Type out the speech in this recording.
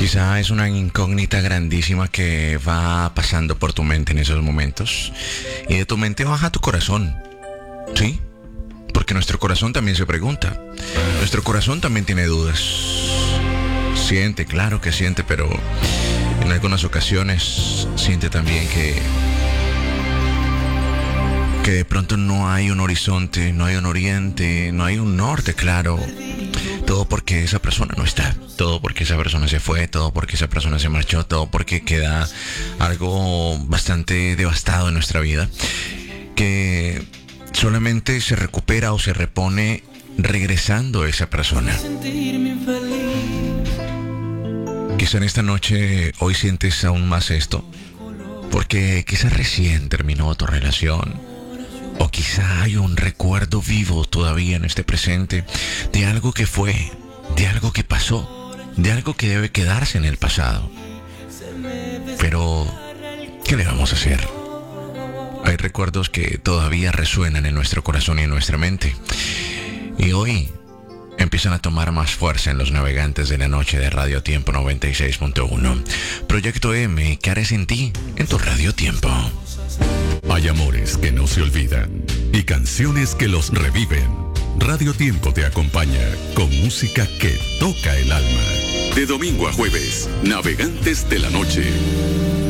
Quizá es una incógnita grandísima que va pasando por tu mente en esos momentos. Y de tu mente baja a tu corazón. ¿Sí? Porque nuestro corazón también se pregunta. Nuestro corazón también tiene dudas. Siente, claro que siente, pero en algunas ocasiones siente también que de pronto no hay un horizonte, no hay un oriente, no hay un norte claro. Todo porque esa persona no está, todo porque esa persona se fue, todo porque esa persona se marchó, todo porque queda algo bastante devastado en nuestra vida, que solamente se recupera o se repone regresando a esa persona. Quizá en esta noche hoy sientes aún más esto, porque quizá recién terminó tu relación. O quizá hay un recuerdo vivo todavía en este presente de algo que fue, de algo que pasó, de algo que debe quedarse en el pasado. Pero, ¿qué le vamos a hacer? Hay recuerdos que todavía resuenan en nuestro corazón y en nuestra mente. Y hoy empiezan a tomar más fuerza en los navegantes de la noche de Radio Tiempo 96.1. Proyecto M, ¿qué haré sin ti? En tu Radio Tiempo. Hay amores que no se olvidan y canciones que los reviven. Radio Tiempo te acompaña con música que toca el alma. De domingo a jueves, Navegantes de la Noche.